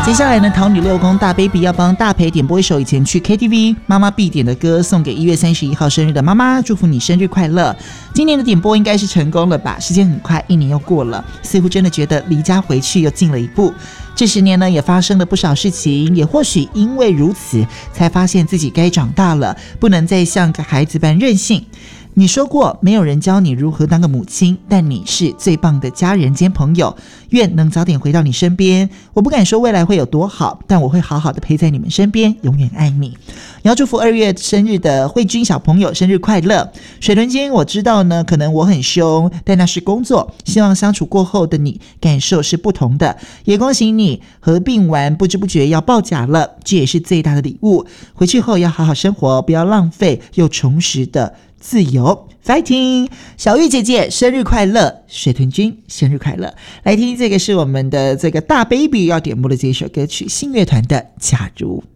接下来呢，桃女六宫大 baby 要帮大培点播一首以前去 KTV 妈妈必点的歌，送给1月31号生日的妈妈，祝福你生日快乐。今年的点播应该是成功了吧？时间很快，一年又过了，似乎真的觉得离家回去又近了一步。这10年呢，也发生了不少事情，也或许因为如此，才发现自己该长大了，不能再像个孩子般任性。你说过没有人教你如何当个母亲，但你是最棒的家人兼朋友，愿能早点回到你身边。我不敢说未来会有多好，但我会好好的陪在你们身边，永远爱你。也要祝福2月生日的慧君小朋友生日快乐。水豚精，我知道呢，可能我很凶，但那是工作，希望相处过后的你感受是不同的。也恭喜你合并完不知不觉要报甲了，这也是最大的礼物。回去后要好好生活，不要浪费，又重拾的自由 fighting。 小玉姐姐生日快乐，水豚君生日快乐。来听这个是我们的这个大 baby 要点播的这一首歌曲，信乐团的假如。